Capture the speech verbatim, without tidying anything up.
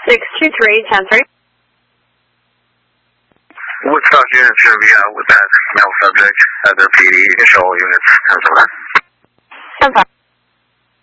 six two three, ten three. Woodstock units are going to be out with that male subject at their P D. Initial units, ten seven.